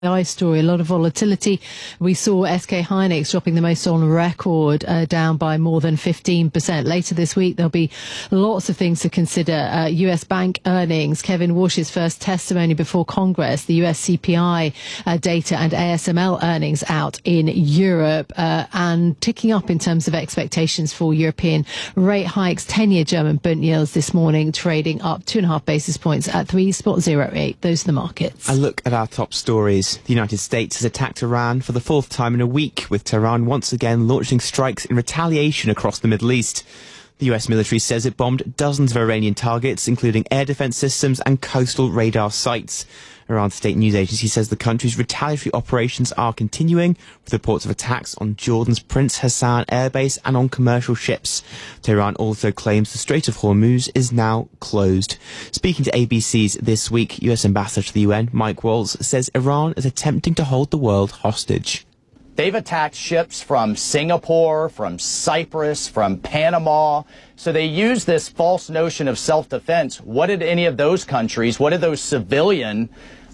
story, a lot of volatility. We saw SK Hynix dropping the most on record, down by more than 15%. Later this week, there'll be lots of things to consider. US bank earnings, Kevin Warsh's first testimony before Congress, the US CPI data and ASML earnings out in Europe, and ticking up in terms of expectations for European rate hikes. 10-year German Bund yields this morning trading up 2.5 basis points at 3.08. Those are the markets. A look at our top stories. The United States has attacked Iran for the fourth time in a week, with Tehran once again launching strikes in retaliation across the Middle East. The US military says it bombed dozens of Iranian targets, including air defense systems and coastal radar sites. Iran's state news agency says the country's retaliatory operations are continuing, with reports of attacks on Jordan's Prince Hassan airbase and on commercial ships. Tehran also claims the Strait of Hormuz is now closed. Speaking to ABC's This Week, US Ambassador to the UN, Mike Waltz, says Iran is attempting to hold the world hostage. They've attacked ships from Singapore, from Cyprus, from Panama. So they use this false notion of self-defense. What did any of those countries, what did those civilian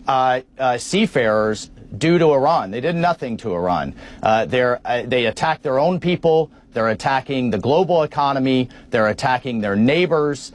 seafarers do to Iran? They did nothing to Iran. They attacked their own people. They're attacking the global economy. They're attacking their neighbors.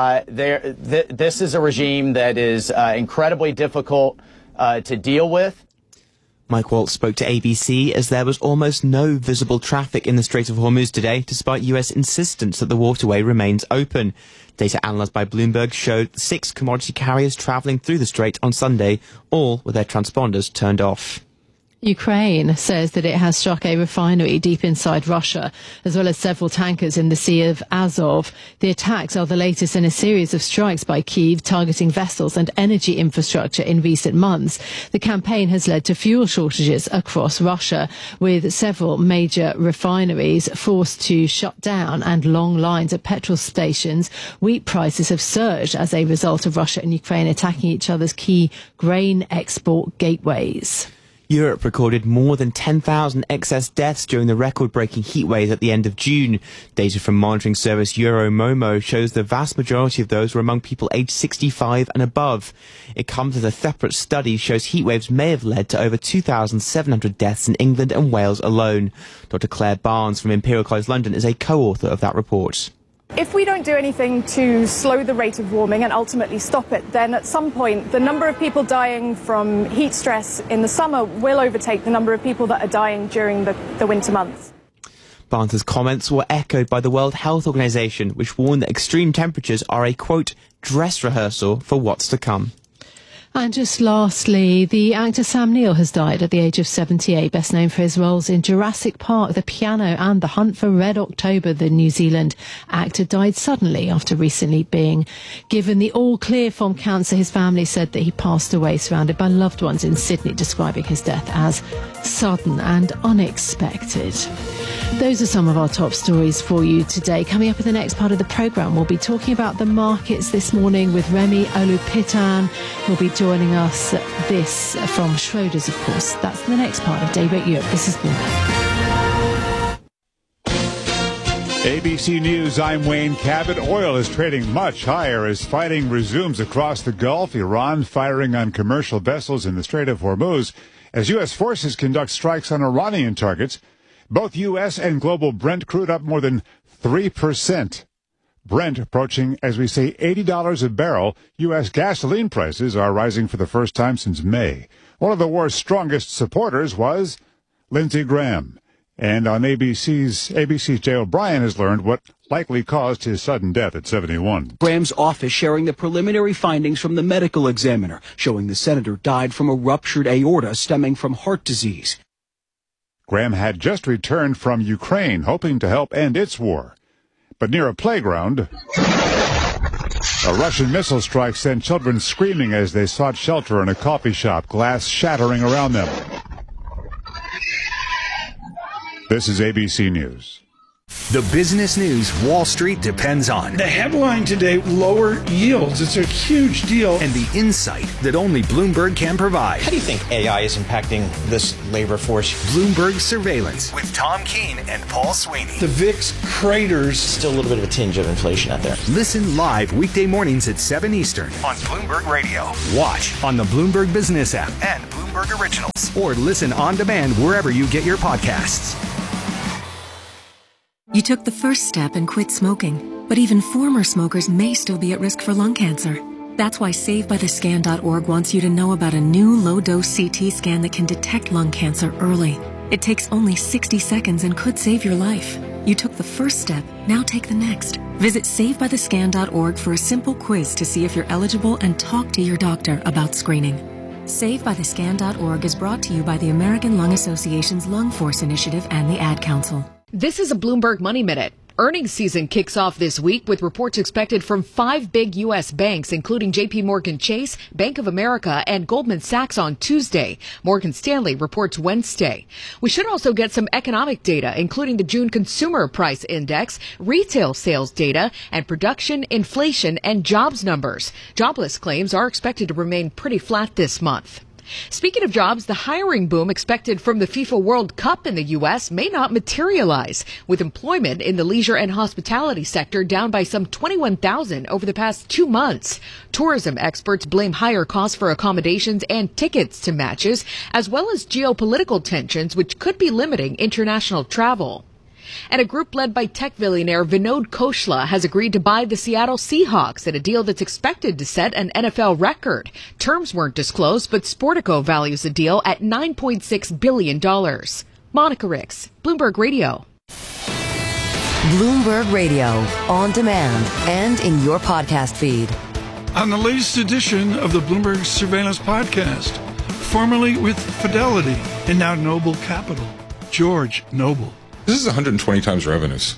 This is a regime that is incredibly difficult to deal with. Mike Waltz spoke to ABC as there was almost no visible traffic in the Strait of Hormuz today, despite US insistence that the waterway remains open. Data analysed by Bloomberg showed 6 commodity carriers travelling through the strait on Sunday, all with their transponders turned off. Ukraine says that it has struck a refinery deep inside Russia, as well as several tankers in the Sea of Azov. The attacks are the latest in a series of strikes by Kyiv targeting vessels and energy infrastructure in recent months. The campaign has led to fuel shortages across Russia, with several major refineries forced to shut down and long lines at petrol stations. Wheat prices have surged as a result of Russia and Ukraine attacking each other's key grain export gateways. Europe recorded more than 10,000 excess deaths during the record-breaking heatwave at the end of June. Data from monitoring service Euromomo shows the vast majority of those were among people aged 65 and above. It comes as a separate study shows heatwaves may have led to over 2,700 deaths in England and Wales alone. Dr. Claire Barnes from Imperial College London is a co-author of that report. If we don't do anything to slow the rate of warming and ultimately stop it, then at some point the number of people dying from heat stress in the summer will overtake the number of people that are dying during the winter months. Barnes' comments were echoed by the World Health Organization, which warned that extreme temperatures are a, quote, dress rehearsal for what's to come. And just lastly, the actor Sam Neill has died at the age of 78, best known for his roles in Jurassic Park, The Piano and The Hunt for Red October. The New Zealand actor died suddenly after recently being given the all clear from cancer. His family said that he passed away surrounded by loved ones in Sydney, describing his death as sudden and unexpected. Those are some of our top stories for you today. Coming up in the next part of the programme, we'll be talking about the markets this morning with Remy Olupitan. We'll be joining us, this from Schroders, of course. That's the next part of Daybreak Europe. This is Bloomberg. ABC News, I'm Wayne Cabot. Oil is trading much higher as fighting resumes across the Gulf. Iran firing on commercial vessels in the Strait of Hormuz as U.S. forces conduct strikes on Iranian targets. Both U.S. and global Brent crude up more than 3%. Brent approaching, as we say, $80 a barrel. U.S. gasoline prices are rising for the first time since May. One of the war's strongest supporters was Lindsey Graham. And on ABC's Jay O'Brien has learned what likely caused his sudden death at 71. Graham's office sharing the preliminary findings from the medical examiner, showing the senator died from a ruptured aorta stemming from heart disease. Graham had just returned from Ukraine, hoping to help end its war. But near a playground, a Russian missile strike sent children screaming as they sought shelter in a coffee shop, glass shattering around them. This is ABC News. The business news Wall Street depends on. The headline today, lower yields. It's a huge deal. And the insight that only Bloomberg can provide. How do you think AI is impacting this labor force? Bloomberg Surveillance with Tom Keene and Paul Sweeney. The VIX craters. Still a little bit of a tinge of inflation out there. Listen live weekday mornings at 7 Eastern on Bloomberg Radio. Watch on the Bloomberg Business app and Bloomberg Originals. Or listen on demand wherever you get your podcasts. You took the first step and quit smoking, but even former smokers may still be at risk for lung cancer. That's why SaveByTheScan.org wants you to know about a new low-dose CT scan that can detect lung cancer early. It takes only 60 seconds and could save your life. You took the first step, now take the next. Visit SaveByTheScan.org for a simple quiz to see if you're eligible and talk to your doctor about screening. SaveByTheScan.org is brought to you by the American Lung Association's Lung Force Initiative and the Ad Council. This is a Bloomberg Money Minute. Earnings season kicks off this week with reports expected from 5 big U.S. banks, including J.P. Morgan Chase, Bank of America, and Goldman Sachs on Tuesday. Morgan Stanley reports Wednesday. We should also get some economic data, including the June Consumer Price Index, retail sales data, and production, inflation, and jobs numbers. Jobless claims are expected to remain pretty flat this month. Speaking of jobs, the hiring boom expected from the FIFA World Cup in the U.S. may not materialize, with employment in the leisure and hospitality sector down by some 21,000 over the past 2 months. Tourism experts blame higher costs for accommodations and tickets to matches, as well as geopolitical tensions, which could be limiting international travel. And a group led by tech billionaire Vinod Khosla has agreed to buy the Seattle Seahawks at a deal that's expected to set an NFL record. Terms weren't disclosed, but Sportico values the deal at $9.6 billion. Monica Ricks, Bloomberg Radio. Bloomberg Radio, on demand and in your podcast feed. On the latest edition of the Bloomberg Surveillance Podcast, formerly with Fidelity and now Noble Capital, George Noble. This is 120 times revenues.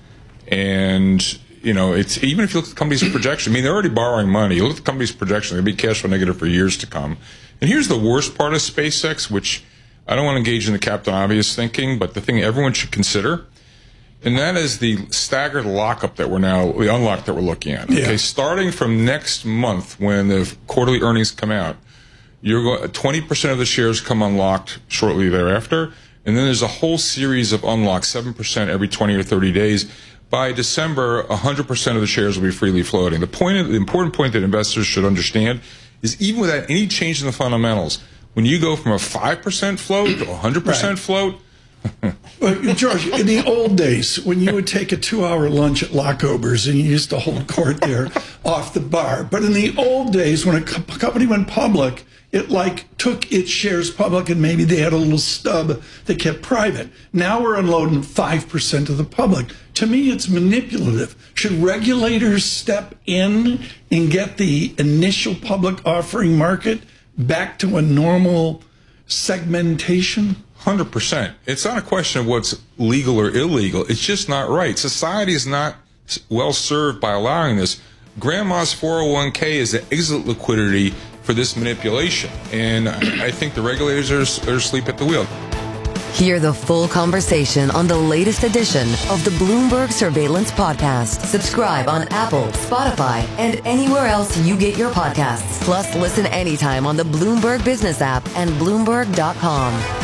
And, you know, it's even if you look at the company's projection, I mean, they're already borrowing money. You look at the company's projection, they'll be cash flow negative for years to come. And here's the worst part of SpaceX, which I don't want to engage in the Captain Obvious thinking, but the thing everyone should consider, and that is the staggered lockup that the unlock that we're looking at. Yeah. Okay, starting from next month when the quarterly earnings come out, 20% of the shares come unlocked shortly thereafter. And then there's a whole series of unlocks, 7% every 20 or 30 days. By December, 100% of the shares will be freely floating. The important point that investors should understand is even without any change in the fundamentals, when you go from a 5% float to 100% float. Well, George, in the old days, when you would take a 2-hour lunch at Lockober's and you used to hold court there off the bar. But in the old days, when a company went public, it took its shares public and maybe they had a little stub they kept private. Now we're unloading 5% of the public. To me, it's manipulative. Should regulators step in and get the initial public offering market back to a normal segmentation? 100%. It's not a question of what's legal or illegal. It's just not right. Society is not well served by allowing this. Grandma's 401k is the exit liquidity for this manipulation. And I think the regulators are asleep at the wheel. Hear the full conversation on the latest edition of the Bloomberg Surveillance Podcast. Subscribe on Apple, Spotify, and anywhere else you get your podcasts. Plus, listen anytime on the Bloomberg Business app and Bloomberg.com.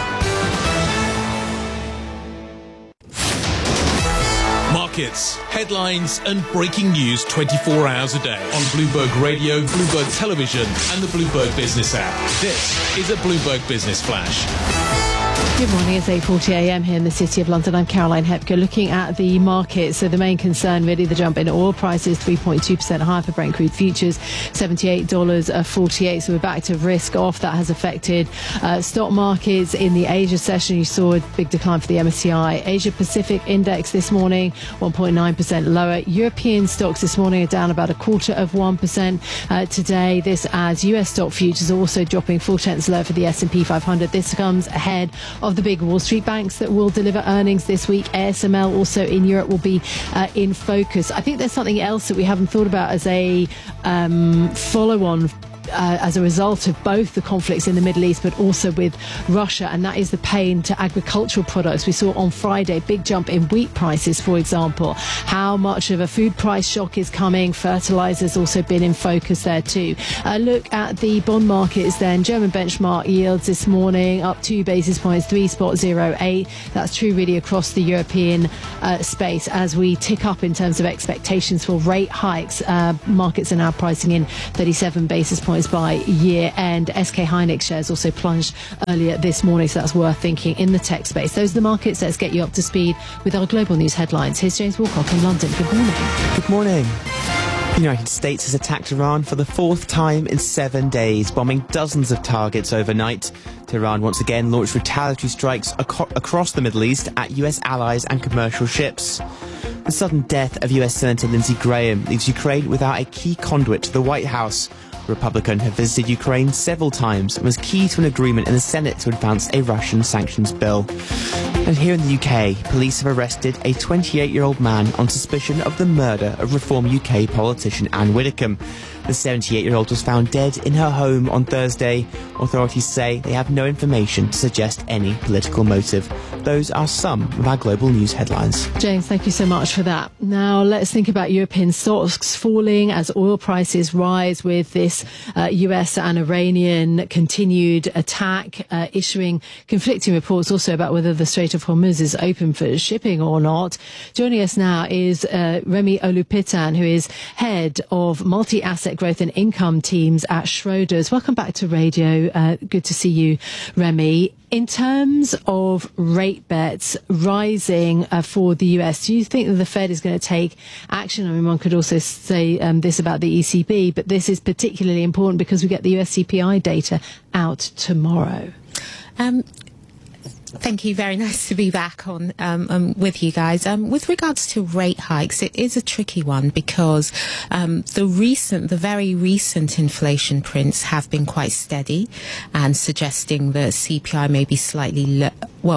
Markets, headlines, and breaking news 24 hours a day on Bloomberg Radio, Bloomberg Television, and the Bloomberg Business app. This is a Bloomberg Business Flash. Good morning, it's 8:40 a.m. here in the City of London. I'm Caroline Hepker. Looking at the market, so the main concern really the jump in oil prices, 3.2% higher for Brent crude futures, $78.48. So we're back to risk off. That has affected stock markets. In the Asia session, you saw a big decline for the MSCI. Asia Pacific Index this morning, 1.9% lower. European stocks this morning are down about 0.25% today. This as US stock futures are also dropping 0.4 lower for the S&P 500. This comes ahead of the big Wall Street banks that will deliver earnings this week. ASML also in Europe will be in focus. I think there's something else that we haven't thought about as a follow-on as a result of both the conflicts in the Middle East, but also with Russia, and that is the pain to agricultural products. We saw on Friday big jump in wheat prices, for example. How much of a food price shock is coming? Fertilizers also been in focus there too. Look at the bond markets then. German benchmark yields this morning up 2 basis points, 3.08. That's true really across the European space as we tick up in terms of expectations for rate hikes. Markets are now pricing in 37 basis points by year end. SK Hynix shares also plunged earlier this morning, so that's worth thinking in the tech space. Those are the markets. Let's get you up to speed with our global news headlines. Here's James Wilcock in London. Good morning. Good morning. The United States has attacked Iran for the 4th time in 7 days, bombing dozens of targets overnight. Tehran once again launched retaliatory strikes across the Middle East at US allies and commercial ships. The sudden death of US Senator Lindsey Graham leaves Ukraine without a key conduit to the White House. A Republican had visited Ukraine several times and was key to an agreement in the Senate to advance a Russian sanctions bill. And here in the UK, police have arrested a 28-year-old man on suspicion of the murder of Reform UK politician Anne Widdecombe. The 78-year-old was found dead in her home on Thursday. Authorities say they have no information to suggest any political motive. Those are some of our global news headlines. James, thank you so much for that. Now let's think about European stocks falling as oil prices rise with this US and Iranian continued attack, issuing conflicting reports also about whether the Strait of Hormuz is open for shipping or not. Joining us now is Remy Olupitan, who is head of multi-asset growth and income teams at Schroders. Welcome back to radio. Good to see you, Remy. In terms of rate bets rising for the US, do you think that the Fed is going to take action? I mean, one could also say this about the ECB, but this is particularly important because we get the US CPI data out tomorrow. Thank you. Very nice to be back on with you guys. With regards to rate hikes, it is a tricky one because the very recent inflation prints have been quite steady and suggesting that CPI may be slightly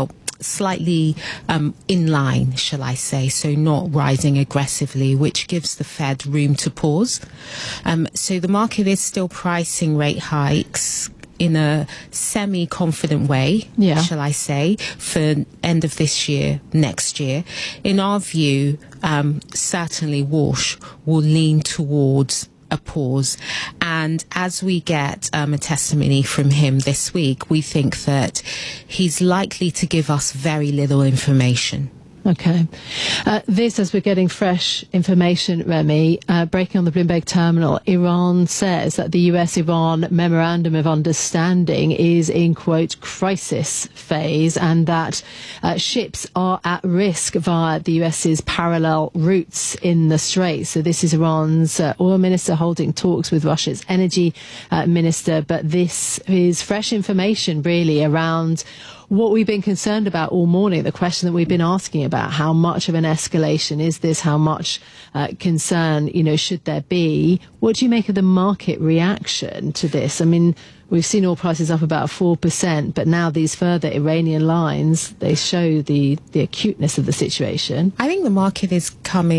in line, shall I say, so not rising aggressively, which gives the Fed room to pause. So the market is still pricing rate hikes in a semi-confident way, shall I say, for end of this year, next year. In our view, certainly Walsh will lean towards a pause. And as we get a testimony from him this week, we think that he's likely to give us very little information. Okay. This, as we're getting fresh information, Remy, breaking on the Bloomberg terminal, Iran says that the US-Iran Memorandum of Understanding is in, quote, crisis phase, and that ships are at risk via the US's parallel routes in the Strait. So this is Iran's oil minister holding talks with Russia's energy minister. But this is fresh information, really, around what we've been concerned about all morning, the question that we've been asking about, how much of an escalation is this? How much concern, should there be? What do you make of the market reaction to this? I mean, we've seen oil prices up about 4%, but now these further Iranian lines, they show the acuteness of the situation. I think the market is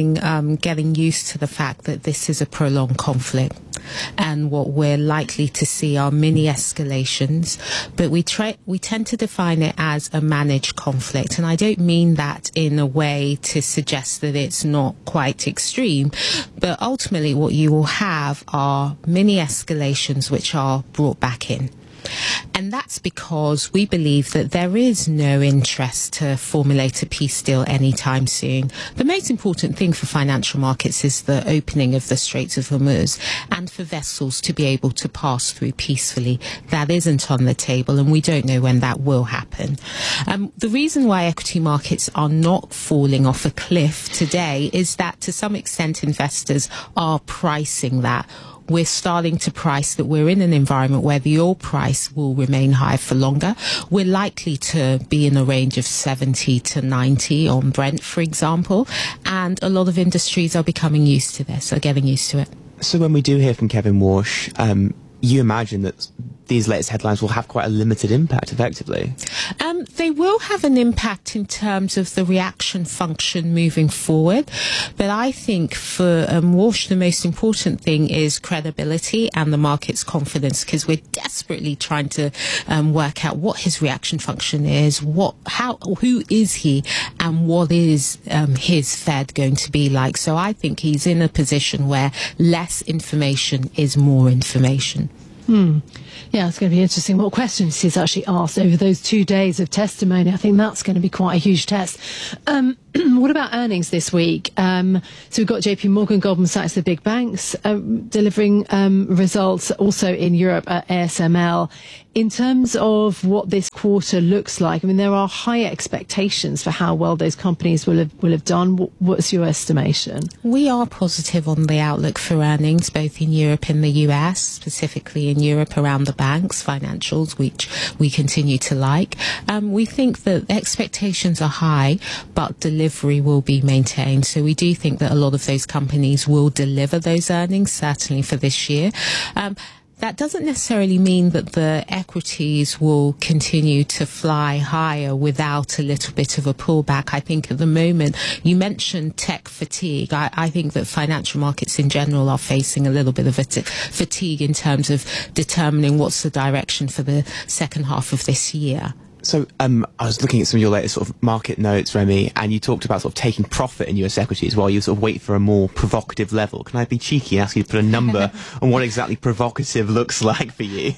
getting used to the fact that this is a prolonged conflict. And what we're likely to see are mini escalations, but we tend to define it as a managed conflict. And I don't mean that in a way to suggest that it's not quite extreme, but ultimately what you will have are mini escalations which are brought back in. And that's because we believe that there is no interest to formulate a peace deal anytime soon. The most important thing for financial markets is the opening of the Straits of Hormuz and for vessels to be able to pass through peacefully. That isn't on the table, and we don't know when that will happen. The reason why equity markets are not falling off a cliff today is that to some extent investors are pricing that. We're starting to price that we're in an environment where the oil price will remain high for longer. We're likely to be in a range of 70 to 90 on Brent, for example. And a lot of industries are becoming used to this, are getting used to it. So when we do hear from Kevin Walsh, you imagine that these latest headlines will have quite a limited impact, effectively? They will have an impact in terms of the reaction function moving forward. But I think for Walsh, the most important thing is credibility and the market's confidence, because we're desperately trying to work out what his reaction function is, who is he, and what is his Fed going to be like. So I think he's in a position where less information is more information. Yeah, it's going to be interesting what questions he's actually asked over those 2 days of testimony. I think that's going to be quite a huge test. What about earnings this week? So we've got JP Morgan, Goldman Sachs, the big banks delivering results, also in Europe at ASML. In terms of what this quarter looks like, I mean, there are high expectations for how well those companies will have done. What's your estimation? We are positive on the outlook for earnings, both in Europe and the US, specifically in Europe around the banks, financials, which we continue to like. We think that expectations are high, but delivery will be maintained. So we do think that a lot of those companies will deliver those earnings, certainly for this year. That doesn't necessarily mean that the equities will continue to fly higher without a little bit of a pullback. I think at the moment, you mentioned tech fatigue. I think that financial markets in general are facing a little bit of a fatigue in terms of determining what's the direction for the second half of this year. So I was looking at some of your latest sort of market notes, Remy, and you talked about sort of taking profit in US equities while you sort of wait for a more provocative level. Can I be cheeky and ask you to put a number on what exactly provocative looks like for you?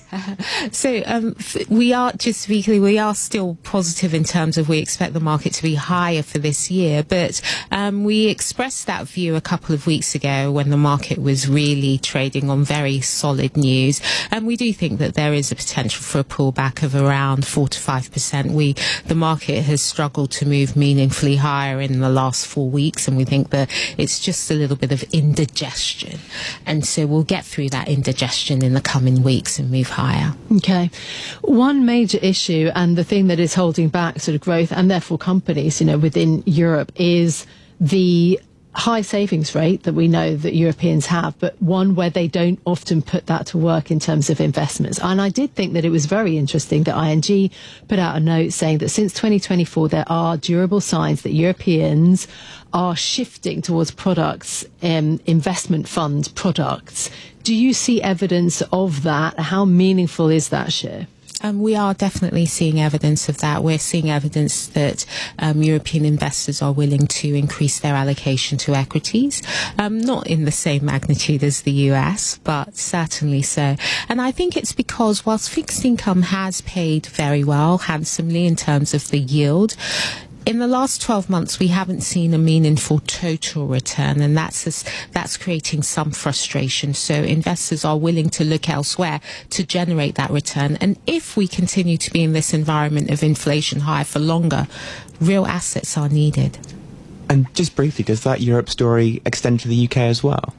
So we are still positive in terms of we expect the market to be higher for this year, but we expressed that view a couple of weeks ago when the market was really trading on very solid news, and we do think that there is a potential for a pullback of around 4 to 5%. The market has struggled to move meaningfully higher in the last 4 weeks, and we think that it's just a little bit of indigestion. And so we'll get through that indigestion in the coming weeks and move higher. Okay. One major issue, and the thing that is holding back sort of growth and therefore companies, within Europe, is the high savings rate that we know that Europeans have, but one where they don't often put that to work in terms of investments. And I did think that it was very interesting that ING put out a note saying that since 2024, there are durable signs that Europeans are shifting towards products, investment fund products. Do you see evidence of that? How meaningful is that shift? We are definitely seeing evidence of that. We're seeing evidence that European investors are willing to increase their allocation to equities, not in the same magnitude as the US, but certainly so. And I think it's because whilst fixed income has paid very well, handsomely in terms of the yield, in the last 12 months, we haven't seen a meaningful total return, and that's creating some frustration. So investors are willing to look elsewhere to generate that return. And if we continue to be in this environment of inflation high for longer, real assets are needed. And just briefly, does that Europe story extend to the UK as well?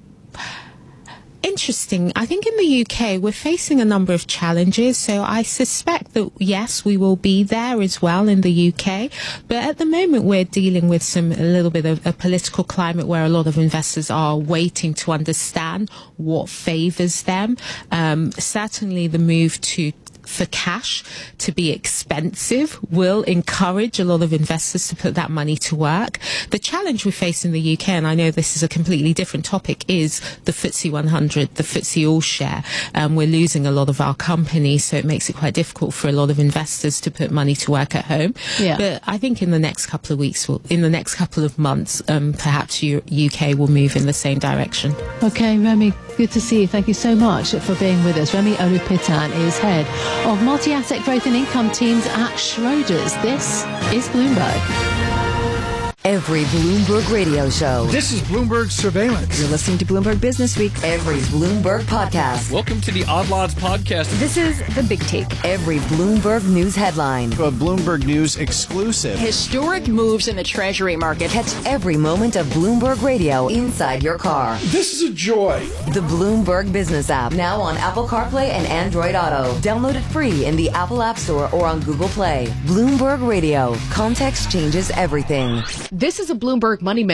Interesting. I think in the UK we're facing a number of challenges, so I suspect that yes, we will be there as well in the UK, but at the moment we're dealing with a little bit of a political climate where a lot of investors are waiting to understand what favours them. Certainly the move for cash to be expensive will encourage a lot of investors to put that money to work. The challenge we face in the UK, and I know this is a completely different topic, is the FTSE 100, the FTSE All Share. We're losing a lot of our companies, so it makes it quite difficult for a lot of investors to put money to work at home. Yeah. But I think in the next couple of weeks, in the next couple of months, perhaps UK will move in the same direction. Okay, Remy, good to see you. Thank you so much for being with us. Remy Olupitan is head of multi-asset growth and income teams at Schroders. This is Bloomberg. Every Bloomberg radio show. This is Bloomberg Surveillance. You're listening to Bloomberg Business Week. Every Bloomberg podcast. Welcome to the Odd Lots podcast. This is The Big Take. Every Bloomberg News headline. A Bloomberg News exclusive. Historic moves in the Treasury market. Catch every moment of Bloomberg Radio inside your car. This is a joy. The Bloomberg Business app. Now on Apple CarPlay and Android Auto. Download it free in the Apple App Store or on Google Play. Bloomberg Radio. Context changes everything. This is a Bloomberg Money Minute.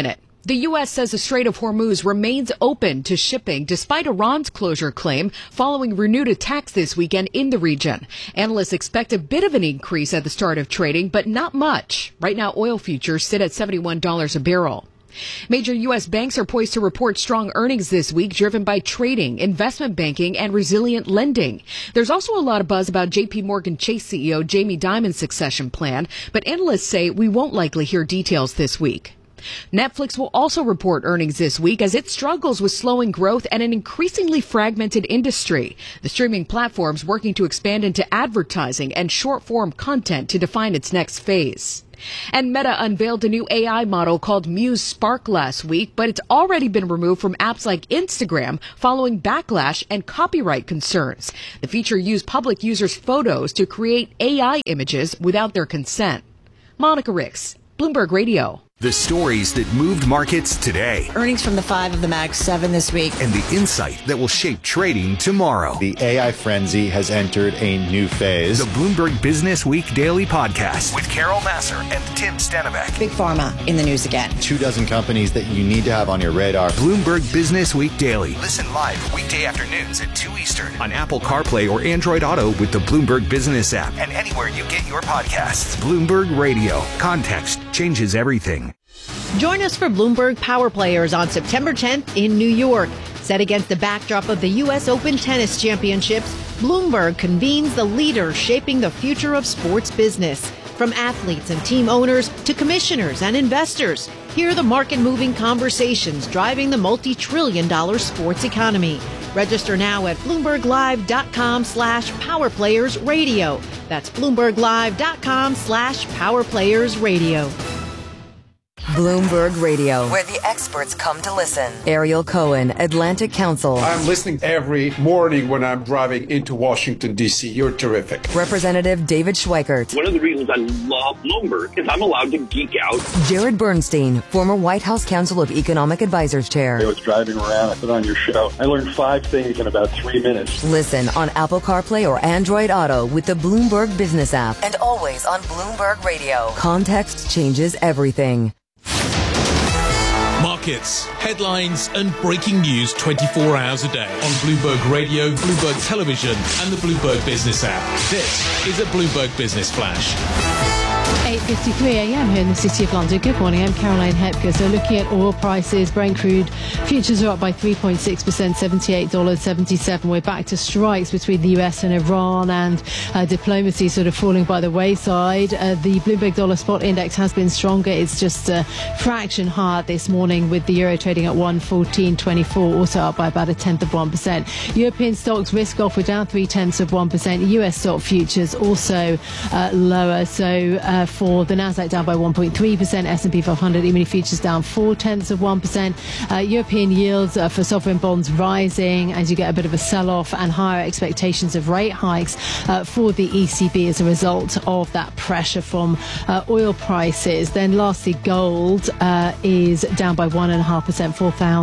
The U.S. says the Strait of Hormuz remains open to shipping despite Iran's closure claim following renewed attacks this weekend in the region. Analysts expect a bit of an increase at the start of trading, but not much. Right now, oil futures sit at $71 a barrel. Major U.S. banks are poised to report strong earnings this week, driven by trading, investment banking, and resilient lending. There's also a lot of buzz about JP Morgan Chase CEO Jamie Dimon's succession plan, but analysts say we won't likely hear details this week. Netflix will also report earnings this week as it struggles with slowing growth and an increasingly fragmented industry. The streaming platform's working to expand into advertising and short-form content to define its next phase. And Meta unveiled a new AI model called Muse Spark last week, but it's already been removed from apps like Instagram following backlash and copyright concerns. The feature used public users' photos to create AI images without their consent. Monica Ricks, Bloomberg Radio. The stories that moved markets today. Earnings from the 5 of the Mag 7 this week. And the insight that will shape trading tomorrow. The AI frenzy has entered a new phase. The Bloomberg Business Week Daily Podcast with Carol Massar and Tim Stenbeck. Big Pharma in the news again. 24 companies that you need to have on your radar. Bloomberg Business Week Daily. Listen live weekday afternoons at 2 Eastern on Apple CarPlay or Android Auto with the Bloomberg Business app and anywhere you get your podcasts. Bloomberg Radio. Context changes everything. Join us for Bloomberg Power Players on September 10th in New York. Set against the backdrop of the U.S. Open Tennis Championships, Bloomberg convenes the leaders shaping the future of sports business. From athletes and team owners to commissioners and investors, hear the market-moving conversations driving the multi-trillion-dollar sports economy. Register now at BloombergLive.com/PowerPlayersRadio. That's BloombergLive.com/PowerPlayersRadio. Bloomberg Radio, where the experts come to listen. Ariel Cohen, Atlantic Council. I'm listening every morning when I'm driving into Washington, D.C. You're terrific. Representative David Schweikert. One of the reasons I love Bloomberg is I'm allowed to geek out. Jared Bernstein, former White House Council of Economic Advisors Chair. I was driving around, I put on your show. I learned 5 things in about 3 minutes. Listen on Apple CarPlay or Android Auto with the Bloomberg Business app. And always on Bloomberg Radio. Context changes everything. Markets, headlines, and breaking news 24 hours a day on Bloomberg Radio, Bloomberg Television, and the Bloomberg Business app. This is a Bloomberg Business Flash. 8:53 a.m. here in the City of London. Good morning, I'm Caroline Hepker. So looking at oil prices, Brent crude futures are up by 3.6%, $78.77. We're back to strikes between the US and Iran, and diplomacy sort of falling by the wayside. The Bloomberg Dollar Spot Index has been stronger. It's just a fraction higher this morning, with the euro trading at 114.24, also up by about 1/10%. European stocks risk off were down 0.3%. US stock futures also lower. So for the Nasdaq down by 1.3%, S&P 500 E-mini futures down 0.4%. European yields for sovereign bonds rising as you get a bit of a sell-off and higher expectations of rate hikes for the ECB as a result of that pressure from oil prices. Then lastly, gold is down by 1.5%,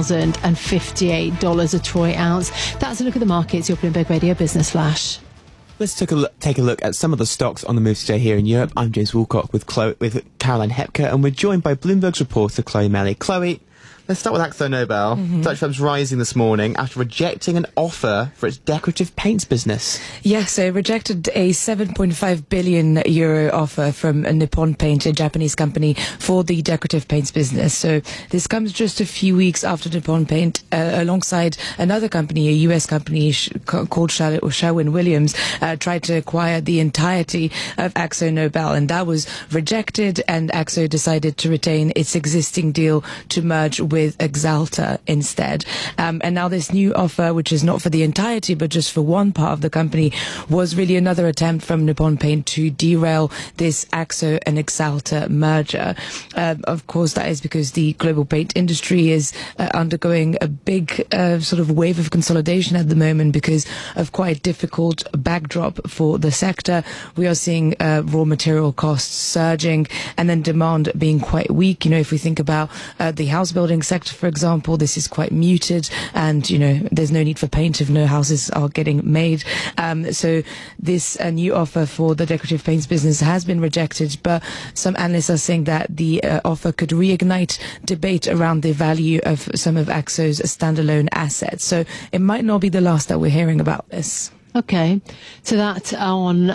$4,058 a troy ounce. That's a look at the markets, your Bloomberg Radio Business Flash. Let's take a look at some of the stocks on the move today here in Europe. I'm James Woolcock with Caroline Hepker, and we're joined by Bloomberg's reporter Chloe Melly. Chloe, let's start with AkzoNobel. Dutch firm's rising this morning after rejecting an offer for its decorative paints business. Yes, it rejected a €7.5 billion offer from Nippon Paint, a Japanese company, for the decorative paints business. So this comes just a few weeks after Nippon Paint, alongside another company, a US company called Sherwin-Williams, tried to acquire the entirety of AkzoNobel, and that was rejected, and Akzo decided to retain its existing deal to merge with Axalta instead. And now this new offer, which is not for the entirety but just for one part of the company, was really another attempt from Nippon Paint to derail this Akzo and Axalta merger. Of course, that is because the global paint industry is undergoing a big sort of wave of consolidation at the moment because of quite a difficult backdrop for the sector. We are seeing raw material costs surging and then demand being quite weak. You know, if we think about the house building sector, for example, this is quite muted, and there's no need for paint if no houses are getting made. So this new offer for the decorative paints business has been rejected, but some analysts are saying that the offer could reignite debate around the value of some of Akzo's standalone assets. So it might not be the last that we're hearing about this. Okay, so that on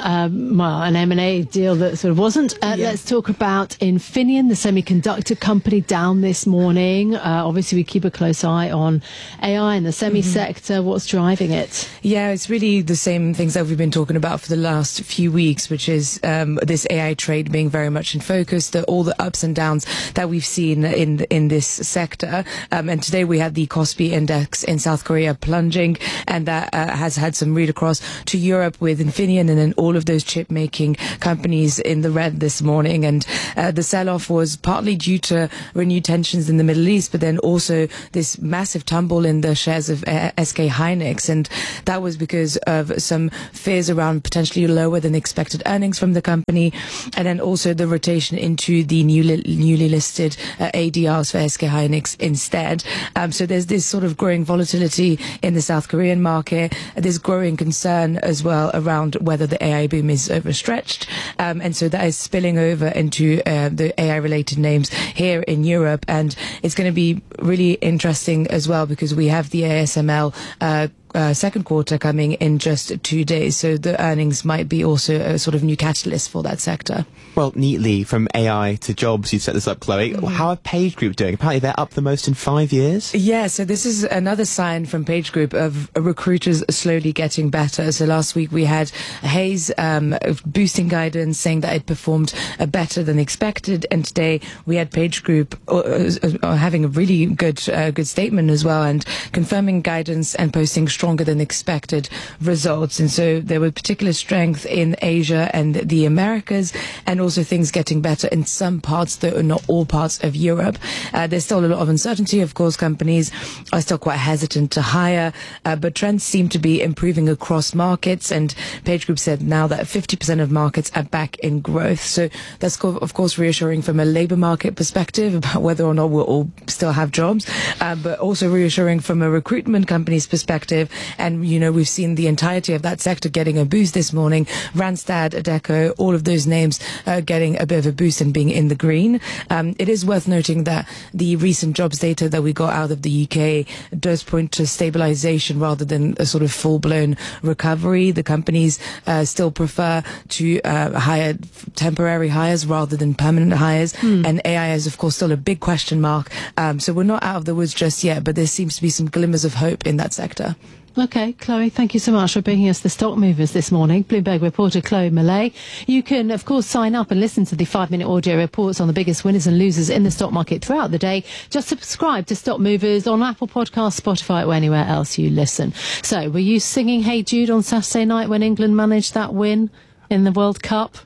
an M&A deal that sort of wasn't. Let's talk about Infineon, the semiconductor company, down this morning. Obviously, we keep a close eye on AI in the semi-sector. What's driving it? Yeah, it's really the same things that we've been talking about for the last few weeks, which is this AI trade being very much in focus, all the ups and downs that we've seen in this sector. And today we had the Kospi index in South Korea plunging, and that has had some read across to Europe with Infineon and then all of those chip making companies in the red this morning. And the sell-off was partly due to renewed tensions in the Middle East, but then also this massive tumble in the shares of SK Hynix, and that was because of some fears around potentially lower than expected earnings from the company, and then also the rotation into the newly listed ADRs for SK Hynix instead. So there's this sort of growing volatility in the South Korean market. There's growing concern as well around whether the AI boom is overstretched, and so that is spilling over into the AI related names here in Europe. And it's going to be really interesting as well because we have the ASML second quarter coming in just 2 days, so the earnings might be also a sort of new catalyst for that sector. Well, neatly from AI to jobs, you set this up, Chloe. How are Page Group doing? Apparently they're up the most in 5 years. Yeah, so this is another sign from Page Group of recruiters slowly getting better. So last week we had Hays boosting guidance, saying that it performed better than expected, and today we had Page Group having a really good statement as well, and confirming guidance and posting stronger than expected results. And so there was particular strength in Asia and the Americas, and also things getting better in some parts, though not all parts of Europe. There's still a lot of uncertainty. Of course, companies are still quite hesitant to hire, but trends seem to be improving across markets. And Page Group said now that 50% of markets are back in growth. So that's of course reassuring from a labour market perspective about whether or not we'll all still have jobs, but also reassuring from a recruitment company's perspective. And we've seen the entirety of that sector getting a boost this morning. Randstad, Adecco, all of those names getting a bit of a boost and being in the green. It is worth noting that the recent jobs data that we got out of the UK does point to stabilisation rather than a sort of full-blown recovery. The companies still prefer to hire temporary hires rather than permanent hires. And AI is, of course, still a big question mark. So we're not out of the woods just yet, but there seems to be some glimmers of hope in that sector. Okay, Chloe, thank you so much for bringing us the stock movers this morning. Bloomberg reporter Chloe Millay. You can, of course, sign up and listen to the 5-minute audio reports on the biggest winners and losers in the stock market throughout the day. Just subscribe to Stock Movers on Apple Podcasts, Spotify, or anywhere else you listen. So, were you singing Hey Jude on Saturday night when England managed that win in the World Cup?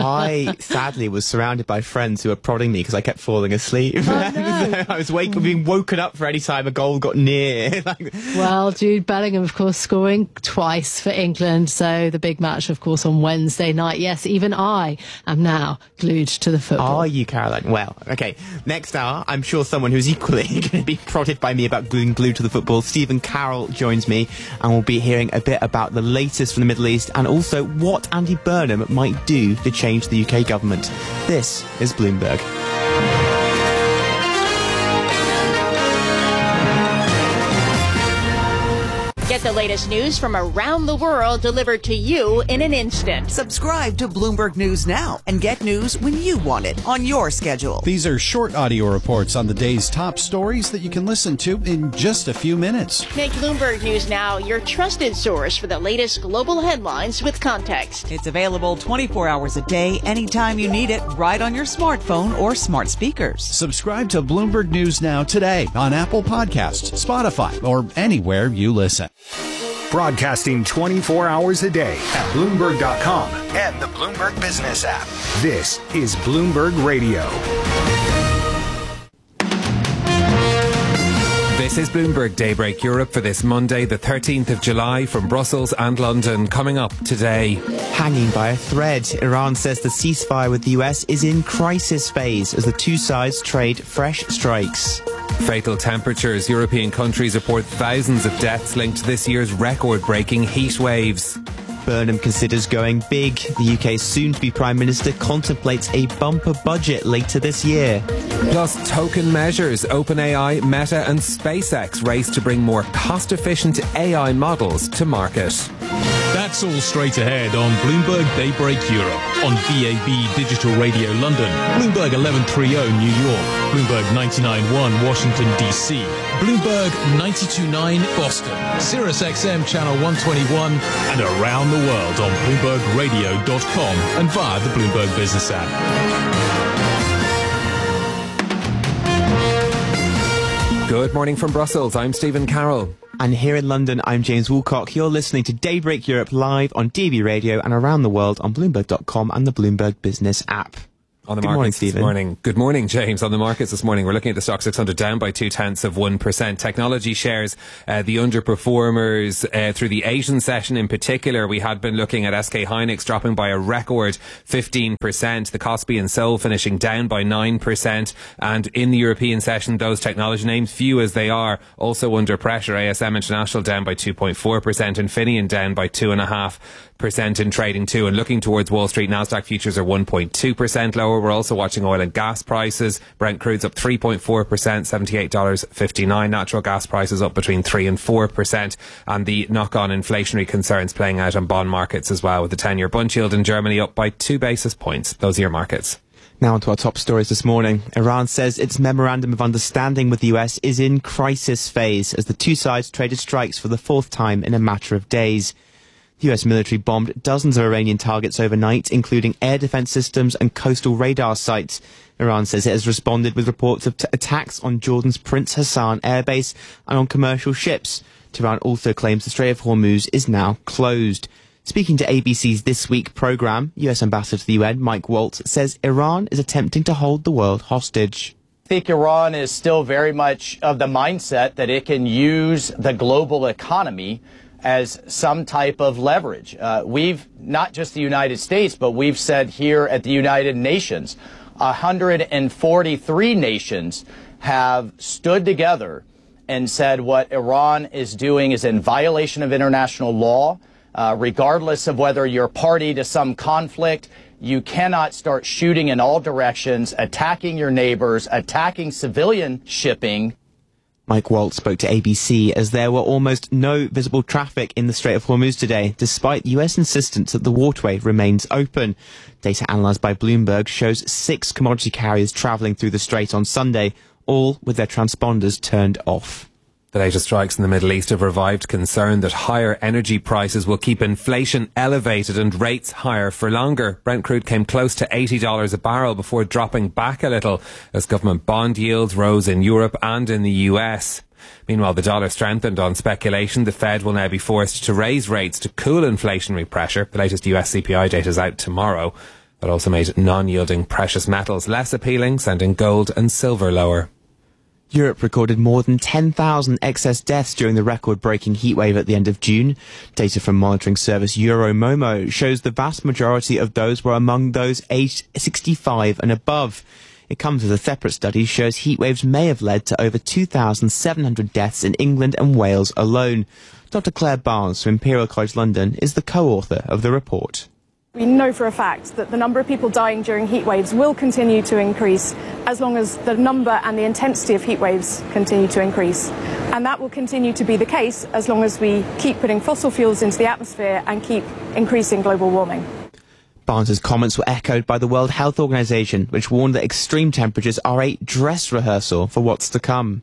I sadly was surrounded by friends who were prodding me because I kept falling asleep. Oh, no. I was being woken up for any time a goal got near. Well, Jude Bellingham, of course, scoring twice for England. So the big match, of course, on Wednesday night. Yes, even I am now glued to the football. Are you, Caroline? Well, okay. Next hour, I'm sure someone who's equally going to be prodded by me about being glued to the football. Stephen Carroll joins me, and we'll be hearing a bit about the latest from the Middle East and also what Andy Burnham might do to change the UK government. This is Bloomberg. Get the latest news from around the world delivered to you in an instant. Subscribe to Bloomberg News now and get news when you want it on your schedule. These are short audio reports on the day's top stories that you can listen to in just a few minutes. Make Bloomberg News Now your trusted source for the latest global headlines with context. It's available 24 hours a day, anytime you need it, right on your smartphone or smart speakers. Subscribe to Bloomberg News Now today on Apple Podcasts, Spotify, or anywhere you listen. Broadcasting 24 hours a day at Bloomberg.com and the Bloomberg Business app. This is Bloomberg Radio. This is Bloomberg Daybreak Europe for this Monday, the 13th of July, from Brussels and London. Coming up today. Hanging by a thread, Iran says the ceasefire with the US is in crisis phase as the two sides trade fresh strikes. Fatal temperatures. European countries report thousands of deaths linked to this year's record-breaking heat waves. Burnham considers going big. The UK's soon-to-be Prime Minister contemplates a bumper budget later this year. Plus token measures. OpenAI, Meta and SpaceX race to bring more cost-efficient AI models to market. That's all straight ahead on Bloomberg Daybreak Europe, on DAB Digital Radio London, Bloomberg 1130 New York, Bloomberg 99.1 Washington DC, Bloomberg 92.9 Boston, Sirius XM Channel 121, and around the world on BloombergRadio.com and via the Bloomberg Business app. Good morning from Brussels. I'm Stephen Carroll. And here in London, I'm James Woolcock. You're listening to Daybreak Europe live on DB Radio and around the world on Bloomberg.com and the Bloomberg Business app. On the Good markets morning, Stephen. this morning. Good morning, James. On the markets this morning, we're looking at the Stock 600 down by 0.2%. Technology shares, the underperformers through the Asian session in particular. We had been looking at SK Hynix dropping by a record 15%. The Kospi and Seoul finishing down by 9%. And in the European session, those technology names, few as they are, also under pressure. ASM International down by 2.4%. Infineon down by 2.5% in trading too. And looking towards Wall Street, Nasdaq futures are 1.2% lower. We're also watching oil and gas prices. Brent crude's up 3.4%, $78.59. Natural gas prices up between 3 and 4%. And the knock-on inflationary concerns playing out on bond markets as well, with the 10-year bund yield in Germany up by 2 basis points. Those are your markets. Now on to our top stories this morning. Iran says its memorandum of understanding with the US is in crisis phase as the two sides traded strikes for the fourth time in a matter of days. The US military bombed dozens of Iranian targets overnight, including air defense systems and coastal radar sites. Iran says it has responded with reports of attacks on Jordan's Prince Hassan airbase and on commercial ships. Tehran also claims the Strait of Hormuz is now closed. Speaking to ABC's This Week programme, US Ambassador to the UN, Mike Waltz, says Iran is attempting to hold the world hostage. I think Iran is still very much of the mindset that it can use the global economy as some type of leverage. We've, not just the United States, but we've said here at the United Nations, 143 nations have stood together and said what Iran is doing is in violation of international law. Regardless of whether you're party to some conflict, you cannot start shooting in all directions, attacking your neighbors, attacking civilian shipping. Mike Waltz spoke to ABC as there were almost no visible traffic in the Strait of Hormuz today, despite US insistence that the waterway remains open. Data analysed by Bloomberg shows 6 commodity carriers travelling through the strait on Sunday, all with their transponders turned off. The latest strikes in the Middle East have revived concern that higher energy prices will keep inflation elevated and rates higher for longer. Brent crude came close to $80 a barrel before dropping back a little as government bond yields rose in Europe and in the US. Meanwhile, the dollar strengthened on speculation the Fed will now be forced to raise rates to cool inflationary pressure. The latest US CPI data is out tomorrow. That also made non-yielding precious metals less appealing, sending gold and silver lower. Europe recorded more than 10,000 excess deaths during the record-breaking heatwave at the end of June. Data from monitoring service Euromomo shows the vast majority of those were among those aged 65 and above. It comes as a separate study shows heatwaves may have led to over 2,700 deaths in England and Wales alone. Dr. Claire Barnes from Imperial College London is the co-author of the report. We know for a fact that the number of people dying during heat waves will continue to increase as long as the number and the intensity of heat waves continue to increase. And that will continue to be the case as long as we keep putting fossil fuels into the atmosphere and keep increasing global warming. Barnes's comments were echoed by the World Health Organization, which warned that extreme temperatures are a dress rehearsal for what's to come.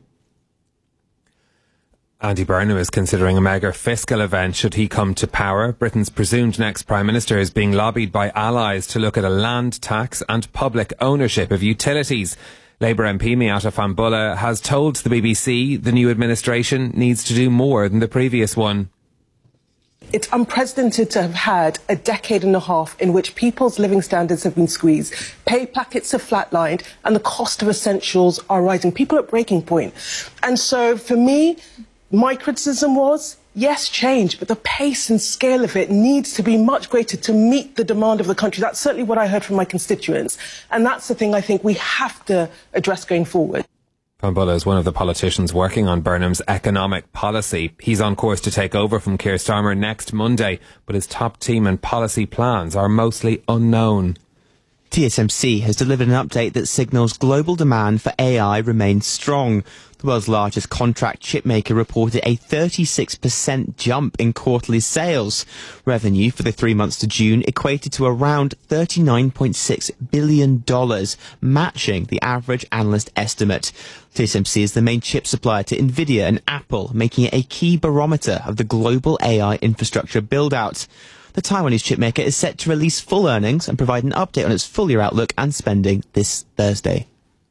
Andy Burnham is considering a mega fiscal event should he come to power. Britain's presumed next Prime Minister is being lobbied by allies to look at a land tax and public ownership of utilities. Labour MP Miata Fahnbulleh has told the BBC the new administration needs to do more than the previous one. It's unprecedented to have had a decade and a half in which people's living standards have been squeezed, pay packets have flatlined, and the cost of essentials are rising. People are at breaking point. And so for me, my criticism was, yes, change, but the pace and scale of it needs to be much greater to meet the demand of the country. That's certainly what I heard from my constituents. And that's the thing I think we have to address going forward. Pambula is one of the politicians working on Burnham's economic policy. He's on course to take over from Keir Starmer next Monday, but his top team and policy plans are mostly unknown. TSMC has delivered an update that signals global demand for AI remains strong. The world's largest contract chipmaker reported a 36% jump in quarterly sales. Revenue for the 3 months to June equated to around $39.6 billion, matching the average analyst estimate. TSMC is the main chip supplier to Nvidia and Apple, making it a key barometer of the global AI infrastructure build-out. The Taiwanese chipmaker is set to release full earnings and provide an update on its full-year outlook and spending this Thursday.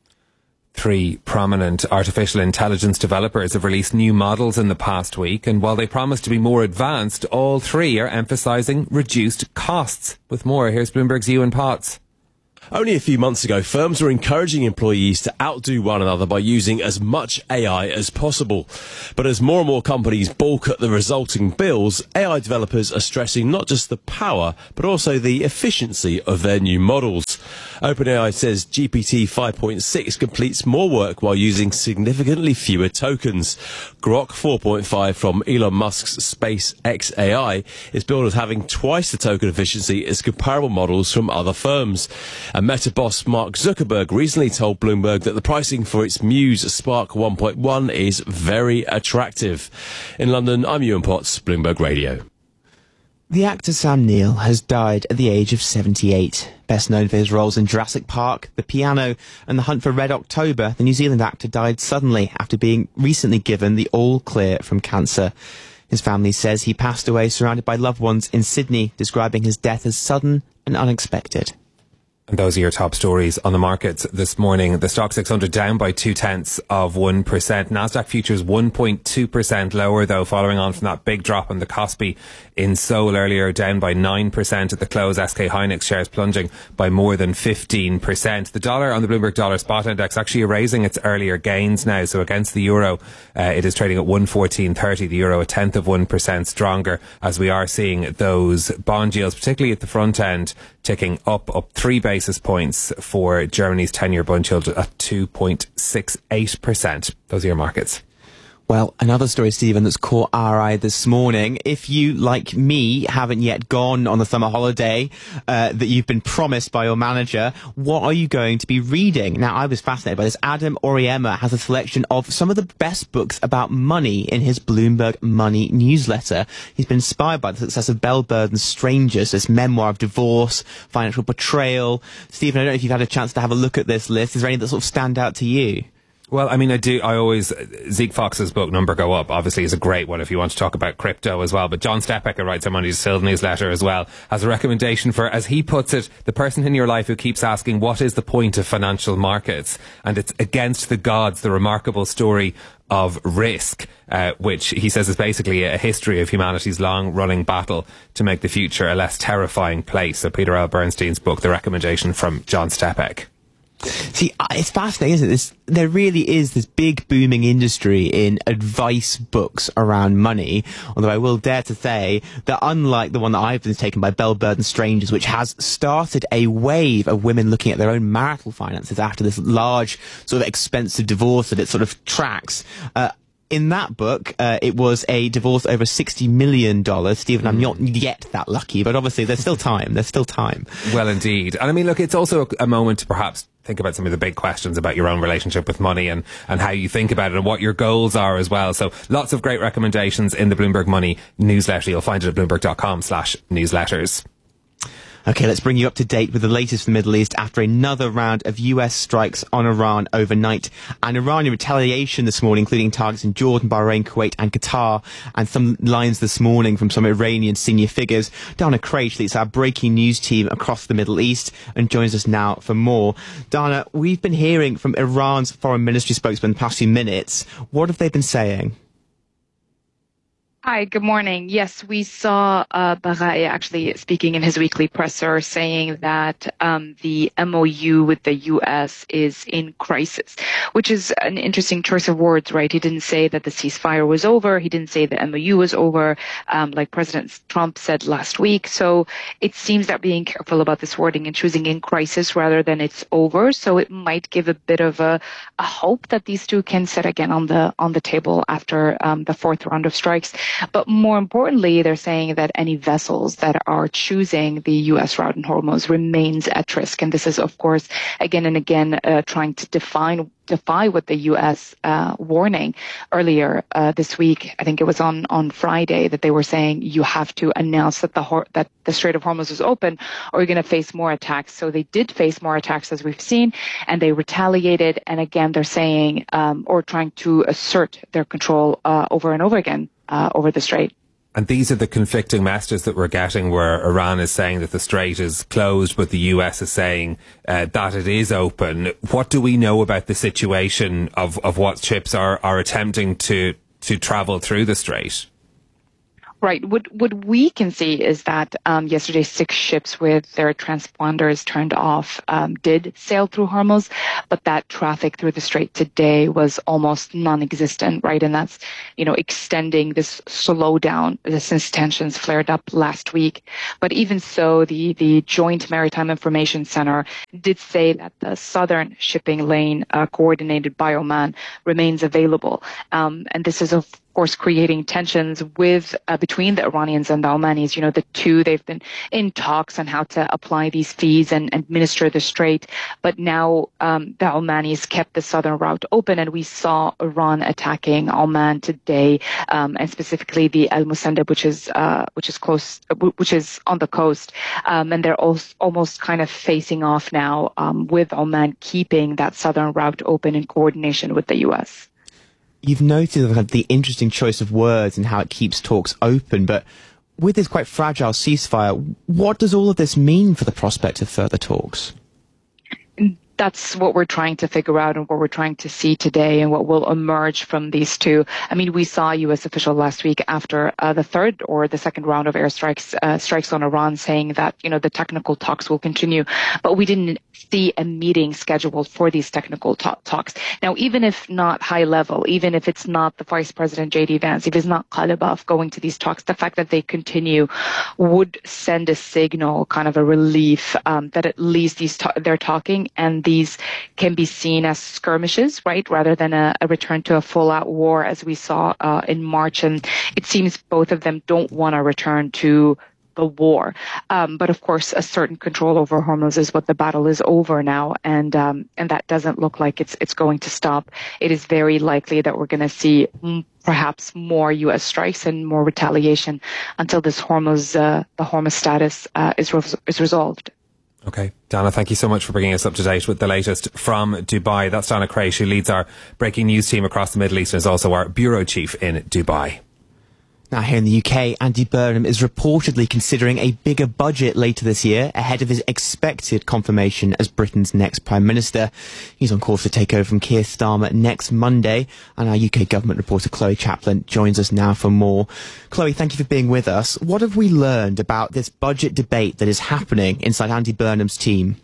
3 prominent artificial intelligence developers have released new models in the past week, and while they promise to be more advanced, all 3 are emphasising reduced costs. With more, here's Bloomberg's Ewan Potts. Only a few months ago, firms were encouraging employees to outdo one another by using as much AI as possible. But as more and more companies balk at the resulting bills, AI developers are stressing not just the power, but also the efficiency of their new models. OpenAI says GPT 5.6 completes more work while using significantly fewer tokens. Grok 4.5 from Elon Musk's SpaceX AI is billed as having twice the token efficiency as comparable models from other firms. And Meta boss Mark Zuckerberg recently told Bloomberg that the pricing for its Muse Spark 1.1 is very attractive. In London, I'm Ewan Potts, Bloomberg Radio. The actor Sam Neill has died at the age of 78. Best known for his roles in Jurassic Park, The Piano, and The Hunt for Red October, the New Zealand actor died suddenly after being recently given the all-clear from cancer. His family says he passed away surrounded by loved ones in Sydney, describing his death as sudden and unexpected. And those are your top stories on the markets this morning. The Stock 600 down by 0.2%. Nasdaq futures 1.2% lower, though, following on from that big drop in the Kospi in Seoul earlier, down by 9% at the close. SK Hynix shares plunging by more than 15%. The dollar on the Bloomberg Dollar Spot Index actually erasing its earlier gains now. So against the euro, it is trading at 114.30. The euro a 1% stronger, as we are seeing those bond yields, particularly at the front end, ticking up 3 basis points for Germany's 10-year bond yield at 2.68%. Those are your markets. Well, another story, Stephen, that's caught our eye this morning. If you, like me, haven't yet gone on the summer holiday that you've been promised by your manager, what are you going to be reading? Now, I was fascinated by this. Adam Oriema has a selection of some of the best books about money in his Bloomberg Money newsletter. He's been inspired by the success of Bell Bird's Strangers, this memoir of divorce, financial betrayal. Stephen, I don't know if you've had a chance to have a look at this list. Is there any that sort of stand out to you? Well, I mean, Zeke Fox's book, Number Go Up, obviously is a great one if you want to talk about crypto as well. But John Stepek, who writes our Money Distilled newsletter as well, has a recommendation for, as he puts it, the person in your life who keeps asking, what is the point of financial markets? And it's Against the Gods, the remarkable story of risk, which he says is basically a history of humanity's long-running battle to make the future a less terrifying place. So Peter L. Bernstein's book, the recommendation from John Stepek. See, it's fascinating, isn't it? There really is this big booming industry in advice books around money, although I will dare to say that unlike the one that I've been taken by Bell Bird's Strangers, which has started a wave of women looking at their own marital finances after this large sort of expensive divorce that it sort of tracks, in that book, it was a divorce over $60 million. Stephen, I'm not yet that lucky, but obviously there's still time. There's still time. Well, indeed. And I mean, look, it's also a moment to perhaps think about some of the big questions about your own relationship with money and how you think about it and what your goals are as well. So lots of great recommendations in the Bloomberg Money newsletter. You'll find it at bloomberg.com/newsletters. Okay, let's bring you up to date with the latest from the Middle East after another round of US strikes on Iran overnight. And Iran in retaliation this morning, including targets in Jordan, Bahrain, Kuwait and Qatar. And some lines this morning from some Iranian senior figures. Dana Craig leads our breaking news team across the Middle East and joins us now for more. Dana, we've been hearing from Iran's foreign ministry spokesman the past few minutes. What have they been saying? Hi, good morning. Yes, we saw Baghai actually speaking in his weekly presser saying that the MOU with the U.S. is in crisis, which is an interesting choice of words, right? He didn't say that the ceasefire was over. He didn't say the MOU was over, like President Trump said last week. So it seems that being careful about this wording and choosing in crisis rather than it's over. So it might give a bit of a hope that these two can sit again on the table after the fourth round of strikes. But more importantly, they're saying that any vessels that are choosing the U.S. route in Hormuz remains at risk. And this is, of course, again and again, trying to defy what the U.S. Warning earlier this week. I think it was on Friday that they were saying you have to announce that the Strait of Hormuz is open or you're going to face more attacks. So they did face more attacks as we've seen, and they retaliated. And again, they're saying or trying to assert their control over and over again over the Strait. And these are the conflicting messages that we're getting, where Iran is saying that the Strait is closed, but the US is saying that it is open. What do we know about the situation of what ships are attempting to travel through the Strait? Right. What we can see is that yesterday 6 ships with their transponders turned off did sail through Hormuz, but that traffic through the Strait today was almost non-existent, right? And that's, extending this slowdown since tensions flared up last week. But even so, the Joint Maritime Information Center did say that the southern shipping lane coordinated by Oman remains available. And this is of course, creating tensions between the Iranians and the Omanis. The two, they've been in talks on how to apply these fees and administer the Strait. But now the Omanis kept the southern route open, and we saw Iran attacking Oman today, and specifically the Al Musandab, which is on the coast. And they're almost kind of facing off now with Oman keeping that southern route open in coordination with the U.S. You've noted the interesting choice of words and how it keeps talks open, but with this quite fragile ceasefire, what does all of this mean for the prospect of further talks? That's what we're trying to figure out and what we're trying to see today and what will emerge from these two. I mean, we saw a U.S. official last week after the third or the second round of airstrikes, strikes on Iran, saying that, the technical talks will continue. But we didn't see a meeting scheduled for these technical talks. Now, even if not high level, even if it's not the Vice President J.D. Vance, if it's not Ghalibaf going to these talks, the fact that they continue would send a signal, kind of a relief, that at least they're talking, and these can be seen as skirmishes, right, rather than a return to a full-out war as we saw in March. And it seems both of them don't want to return to the war. But of course, a certain control over Hormuz is what the battle is over now, and that doesn't look like it's going to stop. It is very likely that we're going to see perhaps more U.S. strikes and more retaliation until this the Hormuz status is resolved. Okay. Dana, thank you so much for bringing us up to date with the latest from Dubai. That's Dana Craig. She leads our breaking news team across the Middle East and is also our bureau chief in Dubai. Now, here in the UK, Andy Burnham is reportedly considering a bigger budget later this year ahead of his expected confirmation as Britain's next Prime Minister. He's on course to take over from Keir Starmer next Monday, and our UK government reporter Chloe Chaplin joins us now for more. Chloe, thank you for being with us. What have we learned about this budget debate that is happening inside Andy Burnham's team?